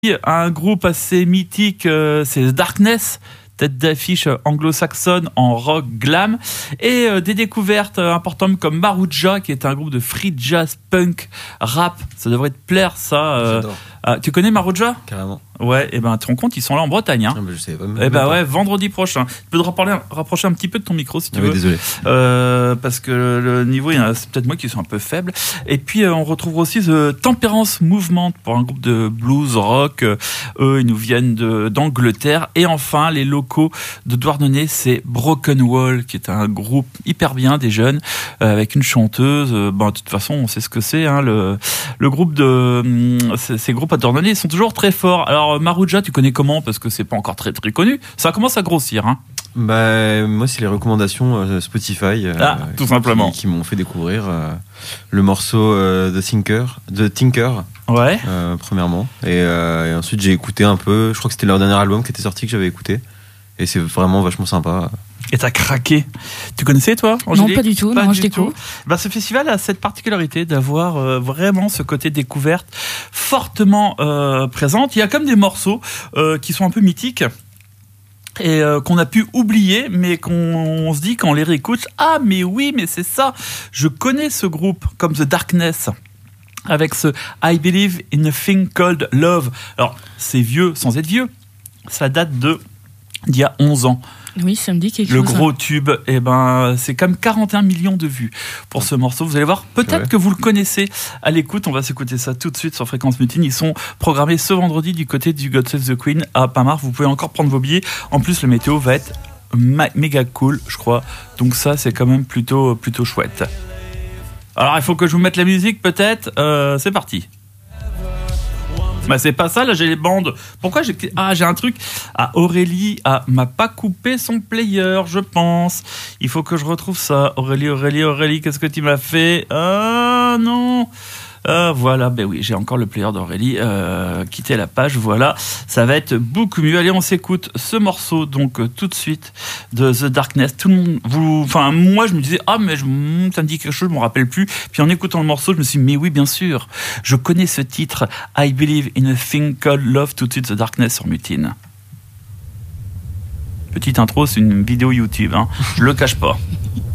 Un groupe assez mythique, c'est The Darkness, tête d'affiche anglo-saxonne en rock glam, et des découvertes importantes comme Maruja, qui est un groupe de free jazz punk rap. Ça devrait te plaire, ça. Tu connais Maruja ? Carrément. Ouais, et ben tu te rends compte, ils sont là en Bretagne. Hein. Je sais pas. Et ben ouais, vendredi prochain. Tu peux te rapprocher un petit peu de ton micro si tu veux. Oui, désolé. Parce que le niveau, c'est peut-être moi qui suis un peu faible. Et puis on retrouve aussi The Temperance Movement pour un groupe de blues rock. Eux, ils nous viennent d'Angleterre. Et enfin, les locaux de Douarnenez, c'est Broken Wall, qui est un groupe hyper bien, des jeunes, avec une chanteuse. De toute façon, on sait ce que c'est. Hein, le groupe de ces groupes à Douarnenez, ils sont toujours très forts. Alors Maruja, tu connais comment ? Parce que c'est pas encore très très connu. Ça commence à grossir. Hein. Moi, c'est les recommandations Spotify tout simplement. qui m'ont fait découvrir le morceau The Tinker. Ouais. Premièrement. Et ensuite, j'ai écouté un peu. Je crois que c'était leur dernier album qui était sorti que j'avais écouté. Et c'est vraiment vachement sympa. Et t'as craqué. Tu connaissais, toi, Angélique ? Non, pas du tout. Non, je découvre. Ce festival a cette particularité d'avoir vraiment ce côté découverte fortement présente. Il y a comme des morceaux qui sont un peu mythiques et qu'on a pu oublier, mais qu'on se dit quand on les réécoute, ah mais oui, mais c'est ça. Je connais ce groupe comme The Darkness. Avec ce I Believe in a Thing Called Love. Alors, c'est vieux sans être vieux. Ça date d'il y a 11 ans. Oui, ça me dit quelque chose. Le gros tube, c'est comme 41 millions de vues pour ce morceau. Vous allez voir, peut-être que vous le connaissez à l'écoute. On va s'écouter ça tout de suite sur Fréquence Mutine. Ils sont programmés ce vendredi du côté du God Save the Queen à Pamar. Vous pouvez encore prendre vos billets. En plus, le météo va être méga cool, je crois. Donc ça, c'est quand même plutôt chouette. Alors, il faut que je vous mette la musique, peut-être. C'est parti. C'est pas ça, là j'ai les bandes. Pourquoi j'ai un truc. Aurélie m'a pas coupé son player, je pense. Il faut que je retrouve ça. Aurélie, qu'est-ce que tu m'as fait ? Ah non. Voilà, oui, j'ai encore le player d'Aurélie. Quittez la page, voilà. Ça va être beaucoup mieux. Allez, on s'écoute ce morceau, donc tout de suite, de The Darkness. Tout le monde, moi je me disais, mais ça me dit quelque chose, je me rappelle plus. Puis en écoutant le morceau, je me suis dit, mais oui, bien sûr, je connais ce titre, I Believe in a Thing Called Love, tout de suite The Darkness sur Mutine. Petite intro, c'est une vidéo YouTube, hein. Je le cache pas.